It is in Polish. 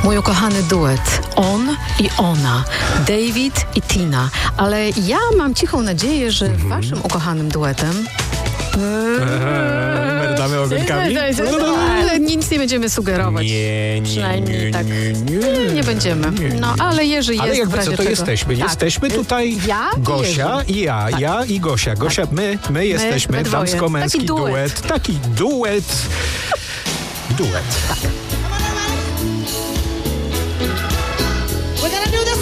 Mój ukochany duet. On i ona. David i Tina. Ale ja mam cichą nadzieję, że waszym ukochanym duetem... Merdamy ogonkami? Ale nic nie będziemy sugerować. Przynajmniej tak. Nie będziemy. No, ale Jerzy jest. Ale jakby co, to czego. jesteśmy. Tak. Jesteśmy tutaj Ja i Gosia Jerzy. i ja. Tak. Ja i Gosia. Gosia, my jesteśmy. we dwoje. Damsko-męski Taki duet. duet. Taki duet. Duet. Tak.